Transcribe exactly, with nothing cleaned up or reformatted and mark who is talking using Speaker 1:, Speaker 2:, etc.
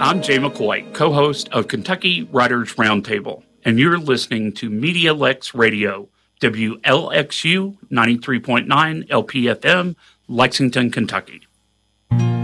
Speaker 1: I'm Jay McCoy, co-host of Kentucky Writers Roundtable, and you're listening to Media Lex Radio, W L X U ninety-three point nine L P F M, Lexington, Kentucky.